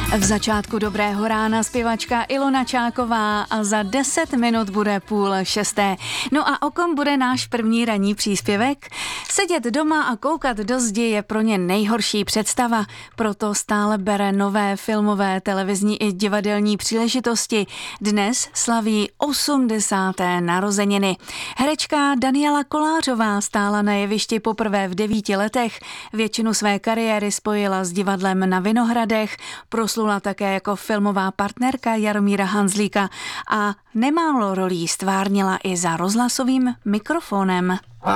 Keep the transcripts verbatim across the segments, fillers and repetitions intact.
V začátku dobrého rána zpěvačka Ilona Čáková a za deset minut bude půl šesté. No a o kom bude náš první ranní příspěvek? Sedět doma a koukat do zdi je pro ně nejhorší představa, proto stále bere nové filmové, televizní i divadelní příležitosti. Dnes slaví osmdesáté narozeniny. Herečka Daniela Kolářová stála na jevišti poprvé v devíti letech. Většinu své kariéry spojila s divadlem na Vinohradech, proslula také jako filmová partnerka Jaromíra Hanzlíka a nemálo rolí stvárnila i za rozhlasovým mikrofonem.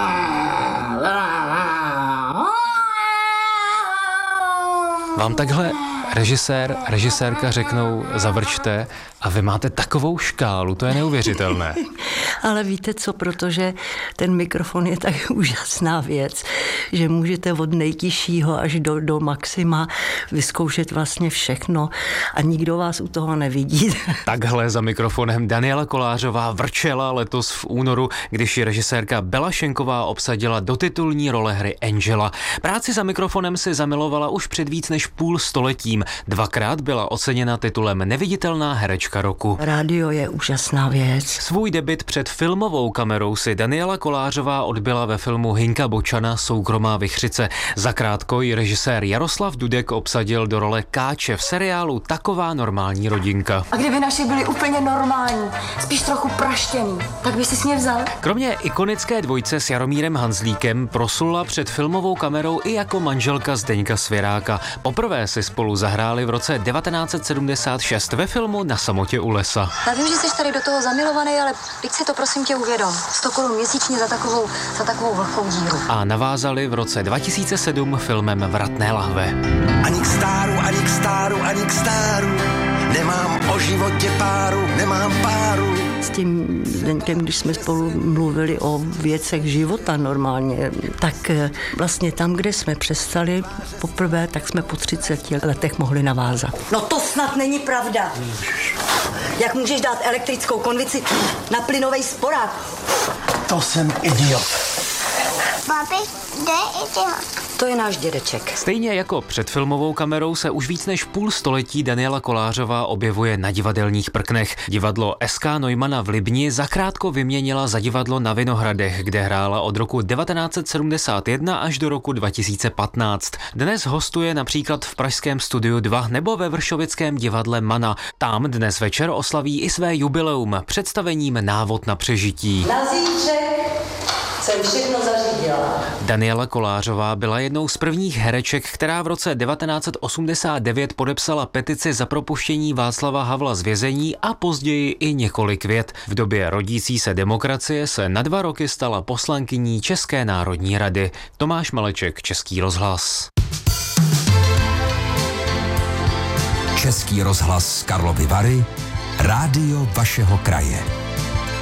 Vám takhle režisér, režisérka řeknou zavrčte a vy máte takovou škálu, to je neuvěřitelné. Ale víte co, protože ten mikrofon je tak úžasná věc, že můžete od nejtižšího až do, do maxima vyzkoušet vlastně všechno a nikdo vás u toho nevidí. Takhle za mikrofonem Daniela Kolářová vrčela letos v únoru, když ji režisérka Bela Šenková obsadila do titulní role hry Angela. Práci za mikrofonem si zamilovala už před víc než půl stoletím. Dvakrát byla oceněna titulem Neviditelná herečka roku. Rádio je úžasná věc. Svůj debut před filmovou kamerou si Daniela Kolářová odbyla ve filmu Hinka Bočana Soukromá vichřice. Zakrátko ji režisér Jaroslav Dudek obsadil do role Káče v seriálu Taková normální rodinka. A kdyby naši byli úplně normální, spíš trochu praštěný, tak by si mě vzal? Kromě ikonické dvojce s Jaromírem Hanzlíkem proslula před filmovou kamerou i jako manželka Zdeňka Svěráka. Poprvé si spolu zahráli v roce devatenáct set sedmdesát šest ve filmu Na samotě u lesa. Já vím, že jsi tady do toho zamilovaný, ale teď si to prosím tě uvědom. sto korun měsíčně za takovou, za takovou vlhkou díru. A navázali v roce dva tisíce sedm filmem Vratné lahve. Ani k stáru, ani k stáru, ani k stáru, nemám o životě páru, nemám páru. S tím Zdeňkem, když jsme spolu mluvili o věcech života normálně, tak vlastně tam, kde jsme přestali poprvé, tak jsme po třiceti letech mohli navázat. No to snad není pravda. Jak můžeš dát elektrickou konvici na plynovej sporák? To jsem idiot. Papi, kde je idiot? To je náš dědeček. Stejně jako před filmovou kamerou se už víc než půl století Daniela Kolářová objevuje na divadelních prknech. Divadlo S K Neumana v Libni zakrátko vyměnila za divadlo na Vinohradech, kde hrála od roku devatenáct set sedmdesát jedna až do roku dva tisíce patnáct. Dnes hostuje například v pražském Studiu dva nebo ve vršovickém divadle Mana. Tam dnes večer oslaví i své jubileum představením Návod na přežití. Na zítřek jsem všechno zařídila. Daniela Kolářová byla jednou z prvních hereček, která v roce devatenáct set osmdesát devět podepsala petici za propuštění Václava Havla z vězení a později i několik vět. V době rodící se demokracie se na dva roky stala poslankyní České národní rady. Tomáš Maleček, Český rozhlas. Český rozhlas z Karlovy Vary, rádio vašeho kraje.